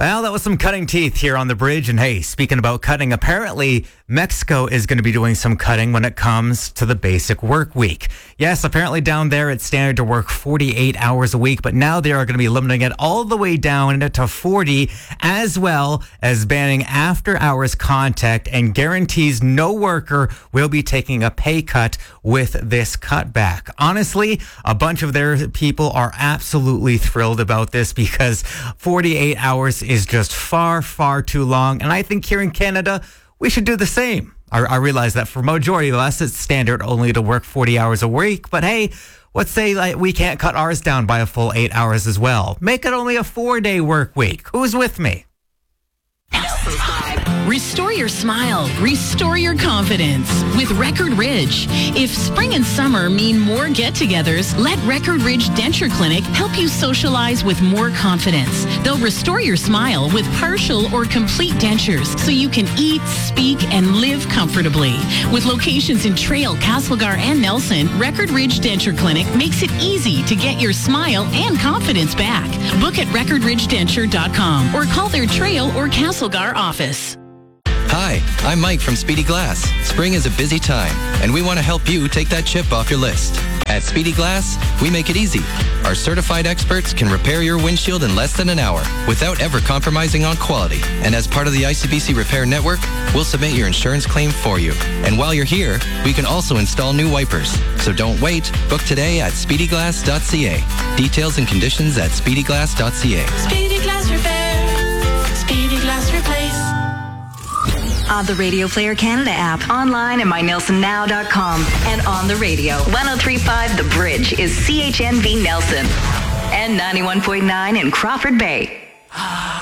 Well, that was some cutting teeth here on the bridge. And hey, speaking about cutting, apparently Mexico is going to be doing some cutting when it comes to the basic work week. Yes, apparently down there it's standard to work 48 hours a week, but now they are going to be limiting it all the way down to 40, as well as banning after hours contact, and guarantees no worker will be taking a pay cut with this cutback. Honestly, a bunch of their people are absolutely thrilled about this because 48 hours is just far, far too long. And I think here in Canada, we should do the same. I realize that for majority of us, it's standard only to work 40 hours a week. But hey, let's say we can't cut ours down by a full 8 hours as well. Make it only a 4-day work week. Who's with me? Restore your smile. Restore your confidence with Record Ridge. If spring and summer mean more get-togethers, let Record Ridge Denture Clinic help you socialize with more confidence. They'll restore your smile with partial or complete dentures so you can eat, speak, and live comfortably. With locations in Trail, Castlegar, and Nelson, Record Ridge Denture Clinic makes it easy to get your smile and confidence back. Book at recordridgedenture.com or call their Trail or Castlegar office. Hi, I'm Mike from Speedy Glass. Spring is a busy time, and we want to help you take that chip off your list. At Speedy Glass, we make it easy. Our certified experts can repair your windshield in less than an hour without ever compromising on quality. And as part of the ICBC Repair Network, we'll submit your insurance claim for you. And while you're here, we can also install new wipers. So don't wait. Book today at speedyglass.ca. Details and conditions at speedyglass.ca. Speedy Glass Repair. Speedy Glass Replace. On the Radio Player Canada app, online at mynelsonnow.com, and on the radio. 103.5 The Bridge is CHNV Nelson and 91.9 in Crawford Bay.